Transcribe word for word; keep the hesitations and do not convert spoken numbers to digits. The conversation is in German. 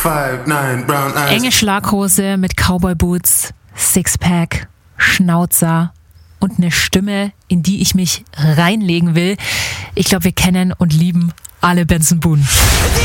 five, nine, brown eyes. Enge Schlaghose mit Cowboy-Boots, Sixpack, Schnauzer und eine Stimme, in die ich mich reinlegen will. Ich glaube, wir kennen und lieben alle Benson Boone.